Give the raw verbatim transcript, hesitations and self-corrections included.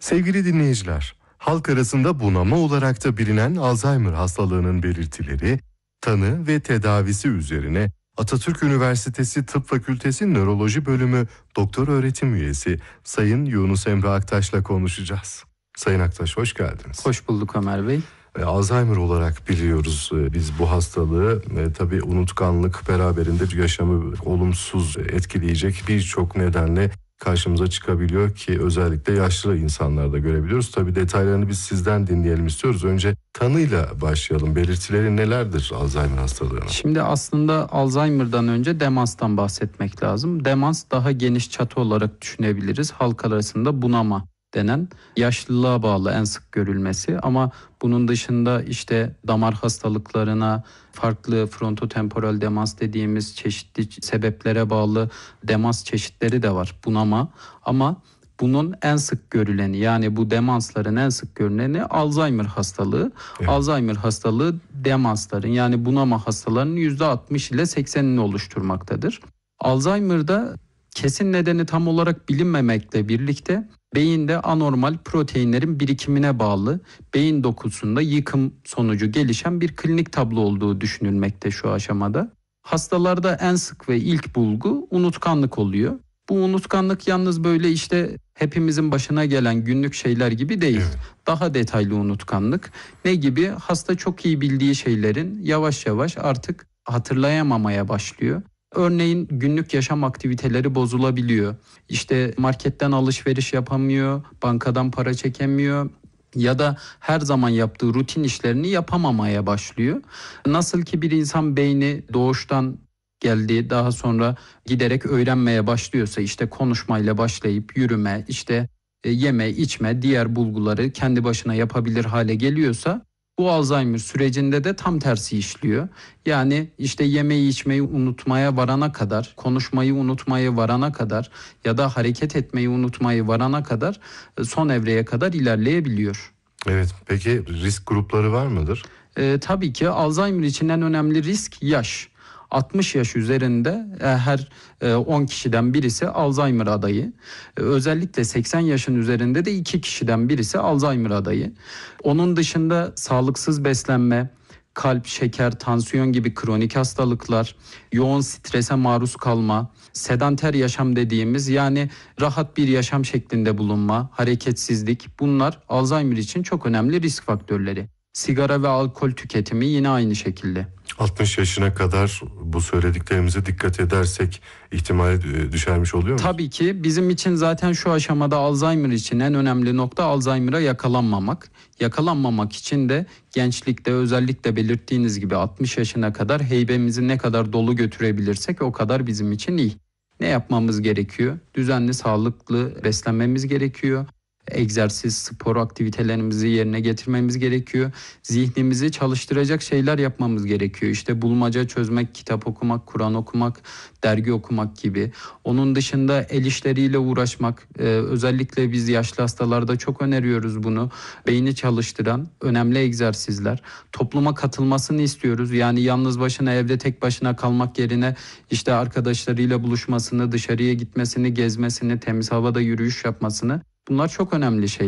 Sevgili dinleyiciler, halk arasında bunama olarak da bilinen Alzheimer hastalığının belirtileri, tanı ve tedavisi üzerine Atatürk Üniversitesi Tıp Fakültesi Nöroloji Bölümü Doktor Öğretim Üyesi Sayın Yunus Emre Aktaş'la konuşacağız. Sayın Aktaş, hoş geldiniz. Hoş bulduk Ömer Bey. Alzheimer olarak biliyoruz biz bu hastalığı. E, tabii unutkanlık beraberinde yaşamı olumsuz etkileyecek birçok nedenle karşımıza çıkabiliyor ki özellikle yaşlı insanlarda görebiliyoruz. Tabii detaylarını biz sizden dinleyelim istiyoruz. Önce tanıyla başlayalım. Belirtileri nelerdir Alzheimer hastalığının? Şimdi aslında Alzheimer'dan önce demanstan bahsetmek lazım. Demans daha geniş çatı olarak düşünebiliriz. Halk arasında bunama denen yaşlılığa bağlı en sık görülmesi, ama bunun dışında işte damar hastalıklarına, farklı frontotemporal demans dediğimiz çeşitli sebeplere bağlı demans çeşitleri de var, bunama. Ama bunun en sık görüleni, yani bu demansların en sık görüleni Alzheimer hastalığı. Evet. Alzheimer hastalığı demansların, yani bunama hastalarının yüzde altmış ile seksenini oluşturmaktadır. Alzheimer'da kesin nedeni tam olarak bilinmemekle birlikte beyinde anormal proteinlerin birikimine bağlı beyin dokusunda yıkım sonucu gelişen bir klinik tablo olduğu düşünülmekte şu aşamada. Hastalarda en sık ve ilk bulgu unutkanlık oluyor. Bu unutkanlık yalnız böyle işte hepimizin başına gelen günlük şeyler gibi değil. Evet. Daha detaylı unutkanlık. Ne gibi? Hasta çok iyi bildiği şeylerin yavaş yavaş artık hatırlayamamaya başlıyor. Örneğin günlük yaşam aktiviteleri bozulabiliyor. İşte marketten alışveriş yapamıyor, bankadan para çekemiyor ya da her zaman yaptığı rutin işlerini yapamamaya başlıyor. Nasıl ki bir insan beyni doğuştan geldiği, daha sonra giderek öğrenmeye başlıyorsa, işte konuşmayla başlayıp yürüme, işte yeme, içme, diğer bulguları kendi başına yapabilir hale geliyorsa, bu Alzheimer sürecinde de tam tersi işliyor. Yani işte yemeği içmeyi unutmaya varana kadar, konuşmayı unutmayı varana kadar ya da hareket etmeyi unutmayı varana kadar son evreye kadar ilerleyebiliyor. Evet, peki risk grupları var mıdır? Ee, tabii ki Alzheimer için en önemli risk yaş. altmış yaş üzerinde her on kişiden birisi Alzheimer adayı. Özellikle seksen yaşın üzerinde de iki kişiden birisi Alzheimer adayı. Onun dışında sağlıksız beslenme, kalp, şeker, tansiyon gibi kronik hastalıklar, yoğun strese maruz kalma, sedanter yaşam dediğimiz, yani rahat bir yaşam şeklinde bulunma, hareketsizlik, bunlar Alzheimer için çok önemli risk faktörleri. Sigara ve alkol tüketimi yine aynı şekilde. altmış yaşına kadar bu söylediklerimize dikkat edersek ihtimali düşermiş oluyor mu? Tabii ki bizim için zaten şu aşamada Alzheimer için en önemli nokta Alzheimer'a yakalanmamak. Yakalanmamak için de gençlikte, özellikle belirttiğiniz gibi altmış yaşına kadar heybemizi ne kadar dolu götürebilirsek o kadar bizim için iyi. Ne yapmamız gerekiyor? Düzenli, sağlıklı beslenmemiz gerekiyor. Egzersiz, spor aktivitelerimizi yerine getirmemiz gerekiyor. Zihnimizi çalıştıracak şeyler yapmamız gerekiyor. İşte bulmaca çözmek, kitap okumak, Kur'an okumak, dergi okumak gibi. Onun dışında el işleriyle uğraşmak. Ee, özellikle biz yaşlı hastalarda çok öneriyoruz bunu. Beyni çalıştıran önemli egzersizler. Topluma katılmasını istiyoruz. Yani yalnız başına evde tek başına kalmak yerine işte arkadaşlarıyla buluşmasını, dışarıya gitmesini, gezmesini, temiz havada yürüyüş yapmasını. Bunlar çok önemli şeyler.